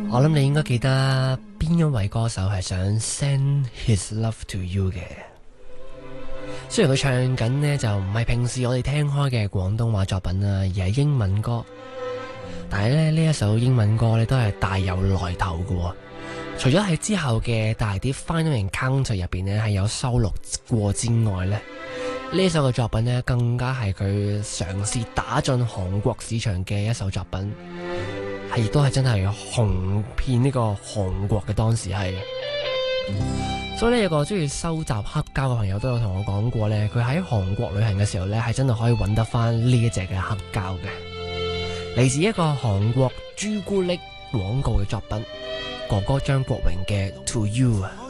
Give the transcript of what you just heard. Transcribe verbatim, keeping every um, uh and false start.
我諗你應該記得邊一位歌手係想 send his love to you 嘅。雖然佢唱緊呢就唔係平時我哋聽開嘅廣東話作品啊，而係英文歌，但係咧呢一首英文歌咧都係大有來頭嘅。除咗喺之後嘅大碟 Final Encounter 入邊呢係有收錄過之外呢，呢首嘅作品呢更加係佢嘗試打進韓國市場嘅一首作品，係亦都係真係紅遍呢個韓國嘅當時係。所以呢，有個中意收集黑膠嘅朋友都有同我講過呢，佢喺韓國旅行嘅時候呢係真係可以揾得翻呢一隻嘅黑膠嘅，嚟自一個韓國朱古力廣告嘅作品，哥哥張國榮嘅 To You 啊。